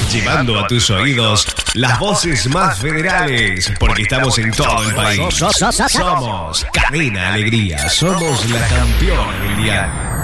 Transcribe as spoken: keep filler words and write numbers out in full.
llevando a tus oídos las voces más federales, porque estamos en todo el país. Somos Cadena Alegría, somos la campeona del dial.